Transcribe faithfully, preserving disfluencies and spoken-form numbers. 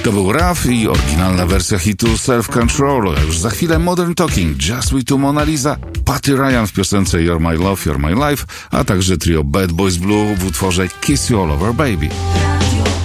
To był Raf i oryginalna wersja hitu Self Control. Już za chwilę Modern Talking, Just We Two, Mona Lisa, Patty Ryan w piosence You're My Love, You're My Life, a także trio Bad Boys Blue w utworze Kiss You All Over Baby.